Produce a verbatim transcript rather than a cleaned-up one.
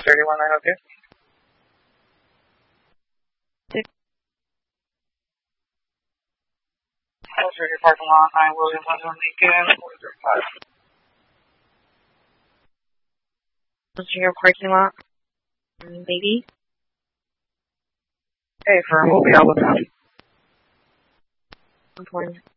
thirty-one, I hope you. Closer to parking lot, nine William London Lincoln, four zero five. What's your parking lot, baby? Hey, firm, we'll be out with that. Important.